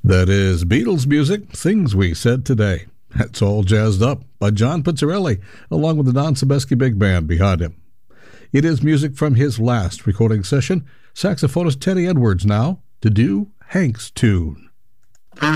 That is Beatles music, Things We Said Today. That's all jazzed up by John Pizzarelli, along with the Don Sebesky Big Band behind him. It is music from his last recording session. Saxophonist Teddy Edwards now to do Hank's tune.